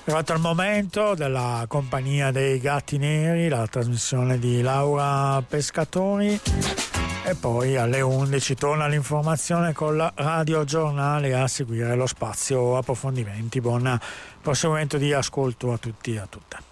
È arrivato il momento della compagnia dei Gatti Neri, la trasmissione di Laura Pescatori, e poi alle 11 torna l'informazione con la Radio Giornale, a seguire lo spazio approfondimenti. Buon proseguimento di ascolto a tutti e a tutte.